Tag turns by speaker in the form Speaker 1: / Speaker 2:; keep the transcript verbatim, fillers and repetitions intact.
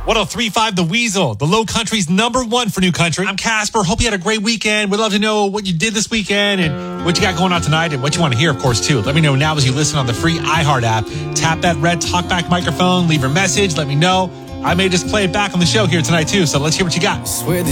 Speaker 1: one oh three point five The Weasel, the Low Country's number one for new country. I'm Casper. Hope you had a great weekend. We'd love to know what you did this weekend and what you got going on tonight and what you want to hear, of course, too. Let me know now as you listen on the free iHeart app. Tap that red talkback microphone, leave your message, let me know. I may just play it back on the show here tonight, too, so let's hear what you got.
Speaker 2: Swear that